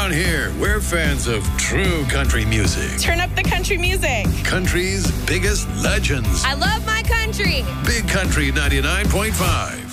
Around here, we're fans of true country music. Turn up the country music. Country's biggest legends. I love my country. Big Country 99.5.